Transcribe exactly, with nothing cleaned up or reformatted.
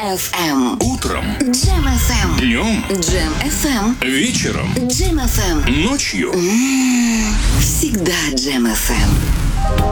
эф эм. Утром. Джем эф эм. Днем. Джем эф эм. Вечером. Джем эф эм. Ночью. М-м-м. Всегда Джем эф эм.